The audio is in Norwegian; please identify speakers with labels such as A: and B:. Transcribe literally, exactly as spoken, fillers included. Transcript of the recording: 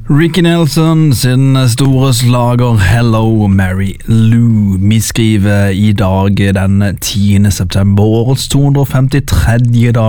A: Ricky Nelson sin store slager Hello Mary Lou. Vi skriver i dag den tiende september, årets to hundre og femtitredje dag.